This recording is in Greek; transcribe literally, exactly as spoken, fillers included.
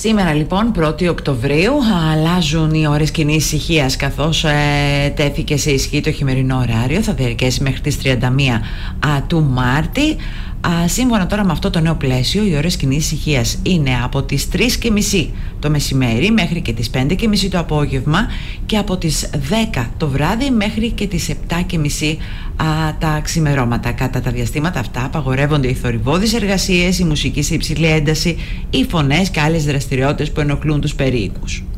Σήμερα λοιπόν πρώτη Οκτωβρίου αλλάζουν οι ώρες κοινής ησυχίας, καθώς ε, τέθηκε σε ισχύ το χειμερινό ωράριο. Θα διαρκέσει μέχρι τις τριάντα μία α, του Μάρτη. Α, σύμφωνα τώρα με αυτό το νέο πλαίσιο, οι ώρες κοινής ησυχίας είναι από τις τρεις και μισή το μεσημέρι μέχρι και τις πέντε και μισή το απόγευμα και από τις δέκα το βράδυ μέχρι και τις επτά και μισή α, τα ξημερώματα. Κατά τα διαστήματα αυτά απαγορεύονται οι θορυβώδεις εργασίες, η μουσική σε υψηλή ένταση, οι φωνές και άλλες δραστηριότητες που ενοχλούν τους περίοικους.